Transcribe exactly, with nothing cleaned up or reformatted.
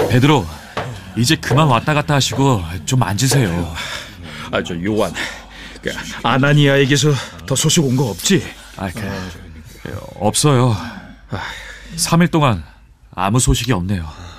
베드로, 이제 그만 왔다 갔다 하시고 좀 앉으세요. 아, 저 요한, 그 아나니아에게서 더 소식 온 거 없지? 아, 그, 없어요. 삼 일 동안 아무 소식이 없네요.